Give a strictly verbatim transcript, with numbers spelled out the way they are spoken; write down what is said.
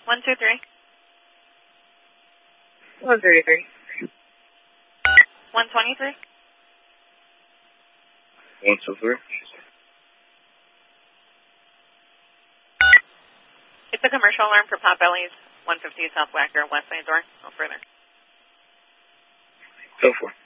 One, two, three. One thirty-three. One twenty-three. One two three. It's a commercial alarm for Potbelly's, one fifty South Wacker, West Side door. No further. Go for it.